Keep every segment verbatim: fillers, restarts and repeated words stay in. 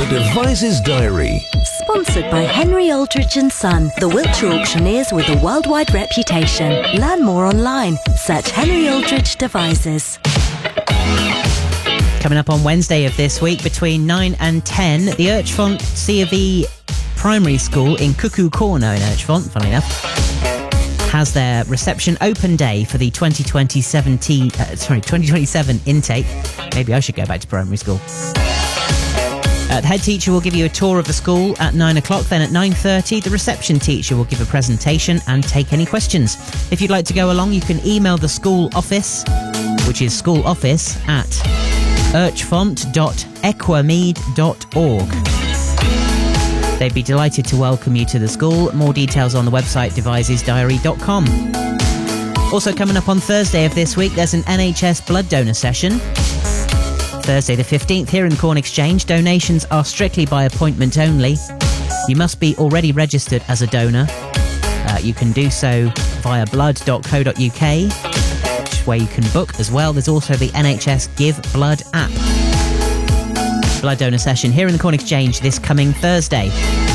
Devizes Diary. Sponsored by Henry Aldridge and Son, the Wiltshire auctioneers with a worldwide reputation. Learn more online. Search Henry Aldridge Devizes. Coming up on Wednesday of this week between nine and ten, the Urchfont C of E Primary School in Cuckoo Corner in Urchfont, funnily enough, has their reception open day for the twenty twenty-seven, uh, sorry, twenty twenty-seven intake. Maybe I should go back to primary school. Uh, the head teacher will give you a tour of the school at nine o'clock. Then at nine thirty, the reception teacher will give a presentation and take any questions. If you'd like to go along, you can email the school office, which is schooloffice at urchfont dot equamead dot org. They'd be delighted to welcome you to the school. More details on the website devizes diary dot com. Also coming up on Thursday of this week, there's an N H S blood donor session. Thursday the fifteenth, here in Corn Exchange. Donations are strictly by appointment only. You must be already registered as a donor. Uh, you can do so via blood dot co dot uk, which is where you can book as well. There's also the N H S Give Blood app. Blood donor session here in the Corn Exchange this coming Thursday.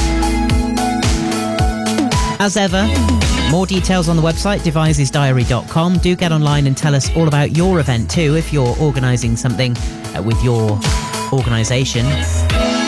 As ever, more details on the website, devizes diary dot com. Do get online and tell us all about your event too, if you're organising something uh, with your organisation.